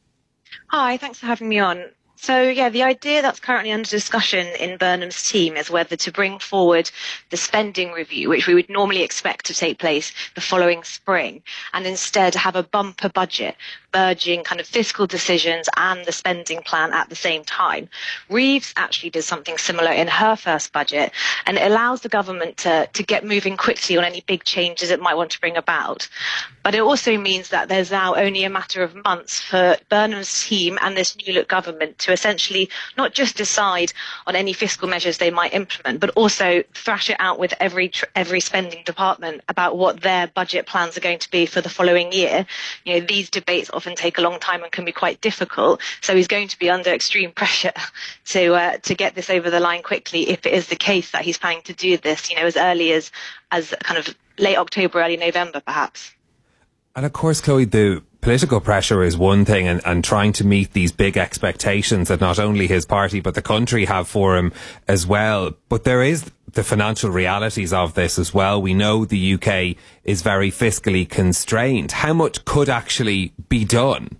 Hi, thanks for having me on. So, the idea that's currently under discussion in Burnham's team is whether to bring forward the spending review, which we would normally expect to take place the following spring, and instead have a bumper budget, merging kind of fiscal decisions and the spending plan at the same time. Reeves actually did something similar in her first budget, and it allows the government to get moving quickly on any big changes it might want to bring about. But it also means that there's now only a matter of months for Burnham's team and this New Look government to essentially not just decide on any fiscal measures they might implement, but also thrash it out with every spending department about what their budget plans are going to be for the following year. These debates often take a long time and can be quite difficult. So he's going to be under extreme pressure to get this over the line quickly if it is the case that he's planning to do this, as early as kind of late October, early November, perhaps. And of course, Chloe, the political pressure is one thing, and trying to meet these big expectations that not only his party but the country have for him as well. But there is the financial realities of this as well. We know the UK is very fiscally constrained. How much could actually be done?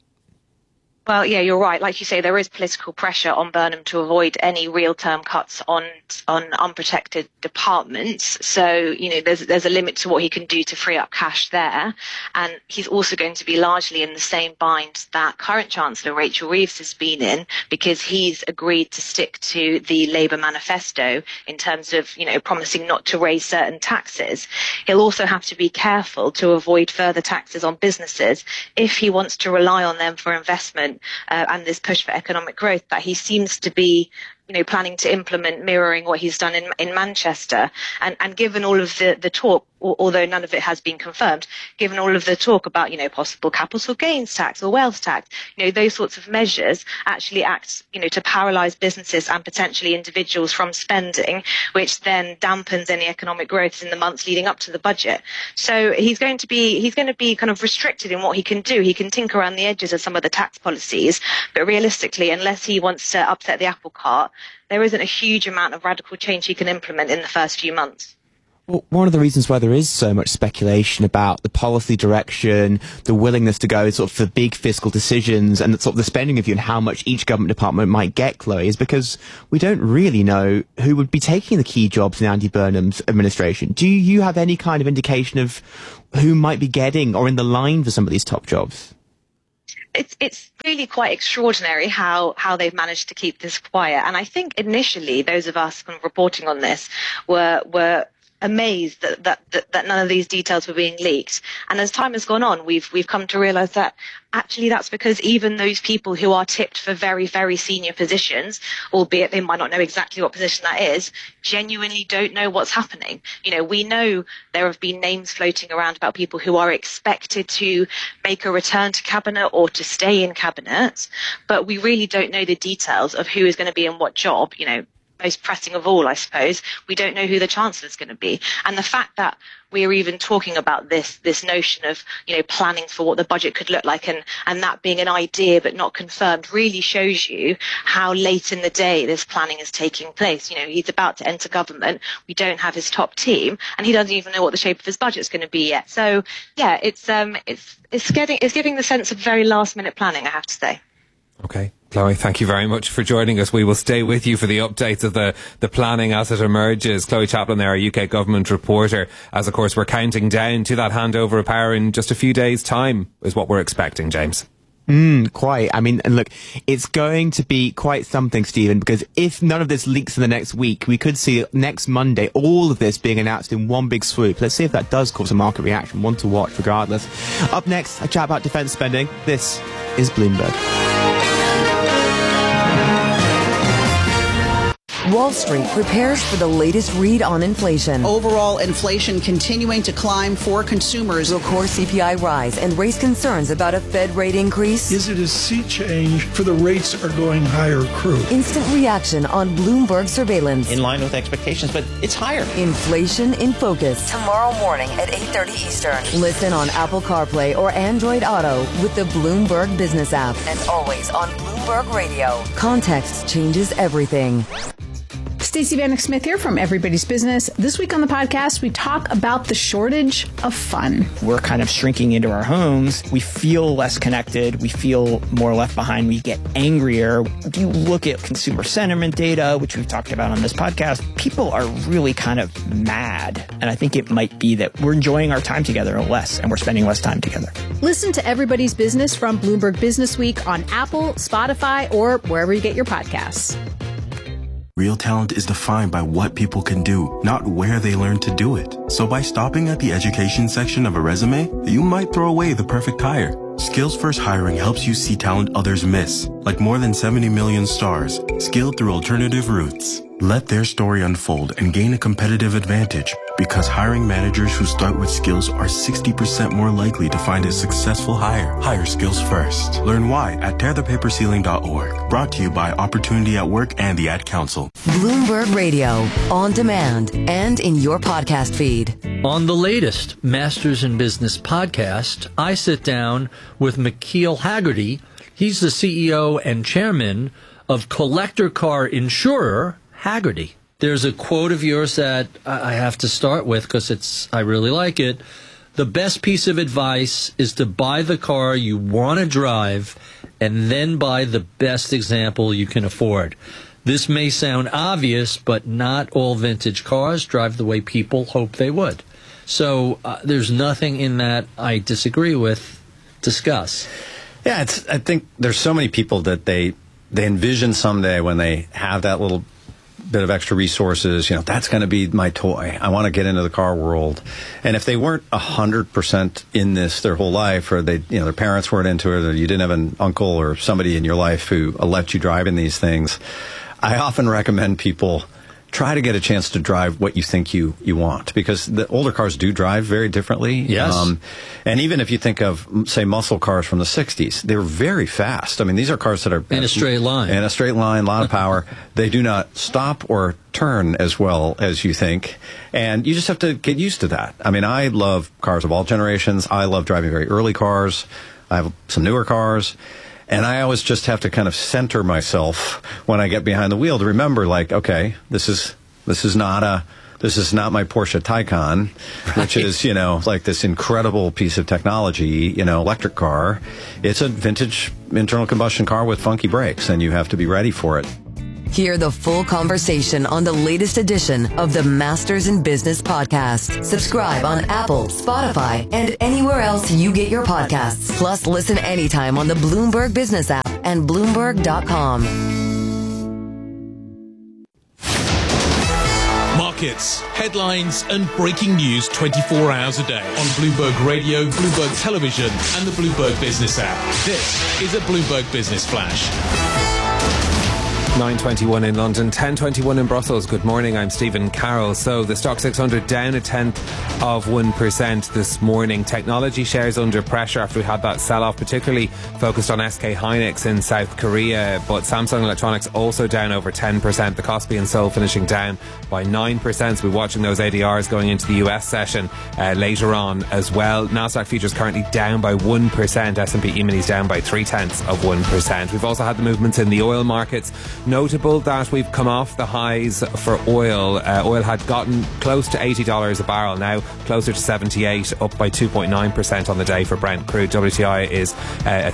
Well, yeah, you're right. Like you say, there is political pressure on Burnham to avoid any real-term cuts on unprotected departments. So, there's a limit to what he can do to free up cash there. And he's also going to be largely in the same bind that current Chancellor Rachel Reeves has been in, because he's agreed to stick to the Labour manifesto in terms of, promising not to raise certain taxes. He'll also have to be careful to avoid further taxes on businesses if he wants to rely on them for investment and this push for economic growth that he seems to be planning to implement, mirroring what he's done in Manchester. And given all of the talk, although none of it has been confirmed, given all of the talk about, possible capital gains tax or wealth tax, those sorts of measures actually act, to paralyze businesses and potentially individuals from spending, which then dampens any economic growth in the months leading up to the budget. So he's going to be kind of restricted in what he can do. He can tinker around the edges of some of the tax policies, but realistically, unless he wants to upset the apple cart, there isn't a huge amount of radical change he can implement in the first few months. Well, one of the reasons why there is so much speculation about the policy direction, the willingness to go sort of for big fiscal decisions and sort of the spending review and how much each government department might get, Chloe, is because we don't really know who would be taking the key jobs in Andy Burnham's administration. Do you have any kind of indication of who might be getting or in the line for some of these top jobs? It's really quite extraordinary how they've managed to keep this quiet. And I think initially those of us kind of reporting on this were amazed that none of these details were being leaked. And as time has gone on, we've come to realize that actually that's because even those people who are tipped for very, very senior positions, albeit they might not know exactly what position that is, genuinely don't know what's happening. We know there have been names floating around about people who are expected to make a return to cabinet or to stay in cabinet, but we really don't know the details of who is going to be in what job. Most pressing of all, I suppose, we don't know who the Chancellor is going to be. And the fact that we're even talking about this notion of, planning for what the budget could look like and that being an idea but not confirmed really shows you how late in the day this planning is taking place. He's about to enter government. We don't have his top team and he doesn't even know what the shape of his budget is going to be yet. So, yeah, it's giving the sense of very last minute planning, I have to say. Okay. Chloe, thank you very much for joining us. We will stay with you for the updates of the planning as it emerges. Chloe Chaplin there, our UK government reporter, as of course we're counting down to that handover of power in just a few days' time is what we're expecting, James. Quite. I mean, and look, it's going to be quite something, Stephen, because if none of this leaks in the next week, we could see next Monday all of this being announced in one big swoop. Let's see if that does cause a market reaction. One to watch regardless. Up next, a chat about defence spending. This is Bloomberg. Wall Street prepares for the latest read on inflation. Overall inflation continuing to climb for consumers. Will core CPI rise and raise concerns about a Fed rate increase? Is it a sea change for the rates are going higher crew? Instant reaction on Bloomberg surveillance. In line with expectations, but it's higher. Inflation in focus. Tomorrow morning at 8:30 Eastern. Listen on Apple CarPlay or Android Auto with the Bloomberg Business app. And always on Bloomberg Radio. Context changes everything. Stacey Vanek Smith here from Everybody's Business. This week on the podcast, we talk about the shortage of fun. We're kind of shrinking into our homes. We feel less connected. We feel more left behind. We get angrier. If you look at consumer sentiment data, which we've talked about on this podcast, people are really kind of mad. And I think it might be that we're enjoying our time together less and we're spending less time together. Listen to Everybody's Business from Bloomberg Business Week on Apple, Spotify, or wherever you get your podcasts. Real talent is defined by what people can do, not where they learn to do it. So by stopping at the education section of a resume, you might throw away the perfect hire. Skills First Hiring helps you see talent others miss, like more than 70 million stars, skilled through alternative routes. Let their story unfold and gain a competitive advantage, because hiring managers who start with skills are 60% more likely to find a successful hire. Hire skills first. Learn why at tearthepaperceiling.org. Brought to you by Opportunity at Work and the Ad Council. Bloomberg Radio, on demand and in your podcast feed. On the latest Masters in Business podcast, I sit down with McKeel Hagerty. He's the CEO and chairman of collector car insurer Hagerty. There's a quote of yours that I have to start with because I really like it. The best piece of advice is to buy the car you want to drive and then buy the best example you can afford. This may sound obvious, but not all vintage cars drive the way people hope they would. So there's nothing in that I disagree with. Discuss. Yeah, I think there's so many people that they envision someday when they have that little bit of extra resources, that's going to be my toy. I want to get into the car world. And if they weren't 100% in this their whole life, or their parents weren't into it, or you didn't have an uncle or somebody in your life who let you drive in these things, I often recommend people try to get a chance to drive what you think you want, because the older cars do drive very differently. Yes. And even if you think of, say, muscle cars from the 60s, they're very fast. I mean, these are cars that are in a straight line. In a straight line, a lot of power. They do not stop or turn as well as you think. And you just have to get used to that. I mean, I love cars of all generations. I love driving very early cars. I have some newer cars. And I always just have to kind of center myself when I get behind the wheel to remember, okay, this is not my Porsche Taycan, which is, like this incredible piece of technology, electric car. It's a vintage internal combustion car with funky brakes, and you have to be ready for it. Hear the full conversation on the latest edition of the Masters in Business podcast. Subscribe on Apple, Spotify, and anywhere else you get your podcasts. Plus, listen anytime on the Bloomberg Business app and Bloomberg.com. Markets, headlines, and breaking news 24 hours a day on Bloomberg Radio, Bloomberg Television, and the Bloomberg Business app. This is a Bloomberg Business Flash. 9:21 in London, 10:21 in Brussels. Good morning, I'm Stephen Carroll. So the Stock 600 down 0.1% this morning. Technology shares under pressure after we had that sell-off, particularly focused on SK Hynix in South Korea. But Samsung Electronics also down over 10%. The Kospi and Seoul finishing down by 9%. So we're watching those ADRs going into the US session later on as well. Nasdaq futures currently down by 1%. S&P E-minis down by 0.3%. We've also had the movements in the oil markets. Notable that we've come off the highs for oil. Oil had gotten close to $80 a barrel, now closer to 78, up by 2.9% on the day for Brent crude. WTI is at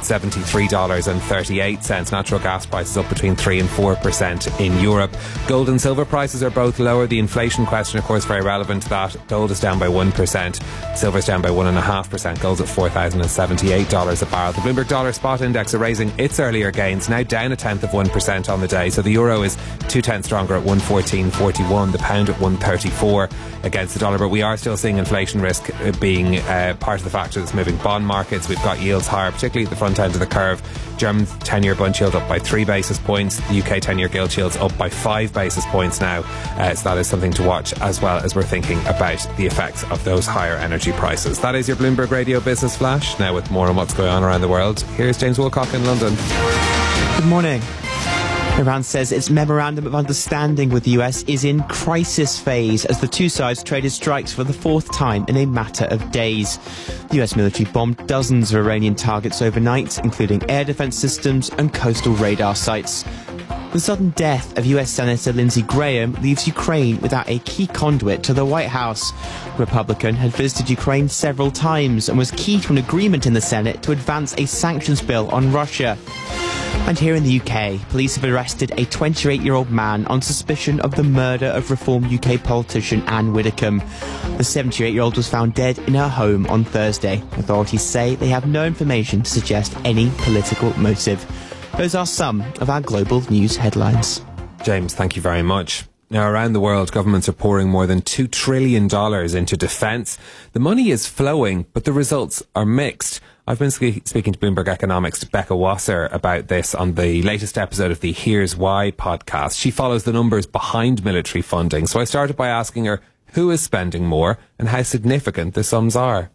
$73.38. Natural gas prices up between 3 and 4% in Europe. Gold and silver prices are both lower. The inflation question, of course, very relevant to that. Gold is down by 1%. Silver's down by 1.5%. Gold's at $4,078 a barrel. The Bloomberg Dollar Spot Index erasing its earlier gains, now down 0.1% on the day. So the euro is 0.2 stronger at 114.41. The pound at 134 against the dollar. But we are still seeing inflation risk being part of the factor that's moving bond markets. We've got yields higher, particularly at the front end of the curve. German 10-year bund yield up by 3 basis points. The UK 10-year gilt yield's up by 5 basis points now. So that is something to watch, as well as we're thinking about the effects of those higher energy prices. That is your Bloomberg Radio Business Flash. Now with more on what's going on around the world, here's James Woolcock in London. Good morning. Iran says its memorandum of understanding with the US is in crisis phase as the two sides traded strikes for the fourth time in a matter of days. The US military bombed dozens of Iranian targets overnight, including air defense systems and coastal radar sites. The sudden death of US Senator Lindsey Graham leaves Ukraine without a key conduit to the White House. The Republican had visited Ukraine several times and was key to an agreement in the Senate to advance a sanctions bill on Russia. And here in the UK, police have arrested a 28-year-old man on suspicion of the murder of Reform UK politician Anne Widdecombe. The 78-year-old was found dead in her home on Thursday. Authorities say they have no information to suggest any political motive. Those are some of our global news headlines. James, thank you very much. Now, around the world, governments are pouring more than $2 trillion into defence. The money is flowing, but the results are mixed. I've been speaking to Bloomberg Economics' Becca Wasser about this on the latest episode of the Here's Why podcast. She follows the numbers behind military funding. So I started by asking her who is spending more and how significant the sums are.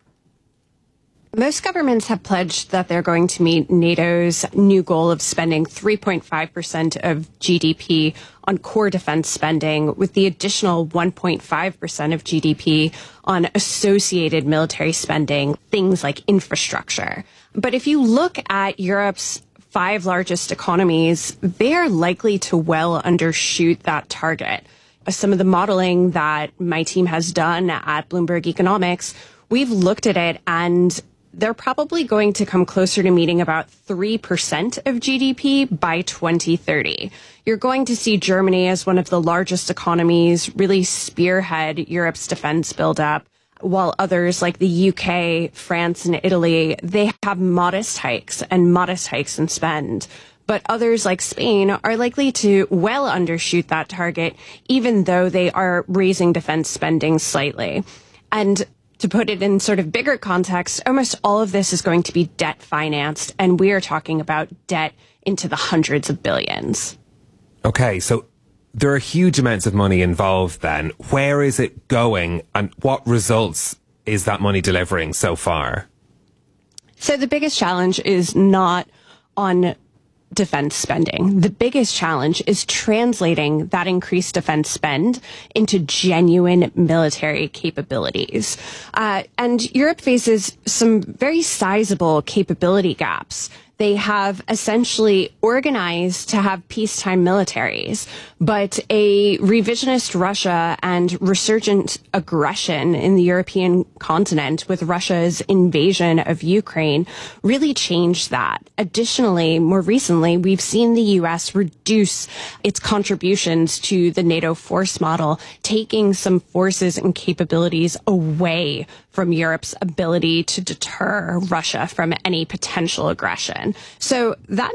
Most governments have pledged that they're going to meet NATO's new goal of spending 3.5% of GDP on core defense spending, with the additional 1.5% of GDP on associated military spending, things like infrastructure. But if you look at Europe's 5 largest economies, they're likely to well undershoot that target. Some of the modeling that my team has done at Bloomberg Economics, we've looked at it, and they're probably going to come closer to meeting about 3% of GDP by 2030. You're going to see Germany, as one of the largest economies, really spearhead Europe's defense buildup, while others like the UK, France, and Italy, they have modest hikes in spend. But others like Spain are likely to well undershoot that target, even though they are raising defense spending slightly. And to put it in sort of bigger context, almost all of this is going to be debt financed, and we are talking about debt into the hundreds of billions. Okay, so there are huge amounts of money involved then. Where is it going, and what results is that money delivering so far? So the biggest challenge is not on defense spending. The biggest challenge is translating that increased defense spend into genuine military capabilities. And Europe faces some very sizable capability gaps. They have essentially organized to have peacetime militaries, but a revisionist Russia and resurgent aggression in the European continent with Russia's invasion of Ukraine really changed that. Additionally, more recently, we've seen the U.S. reduce its contributions to the NATO force model, taking some forces and capabilities away from Europe's ability to deter Russia from any potential aggression. So that